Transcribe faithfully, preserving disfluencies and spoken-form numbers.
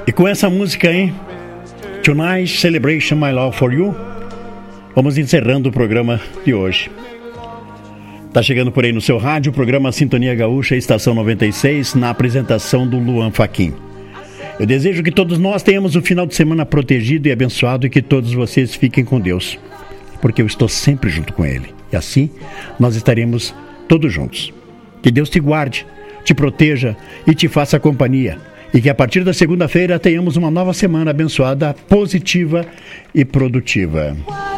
E com essa música aí, Tonight Celebration My Love For You, vamos encerrando o programa de hoje. Tá chegando por aí no seu rádio o programa Sintonia Gaúcha, Estação noventa e seis, na apresentação do Luan Fachin. Eu desejo que todos nós tenhamos um final de semana protegido e abençoado e que todos vocês fiquem com Deus, porque eu estou sempre junto com Ele. E assim, nós estaremos todos juntos. Que Deus te guarde, te proteja e te faça companhia. E que a partir da segunda-feira tenhamos uma nova semana abençoada, positiva e produtiva.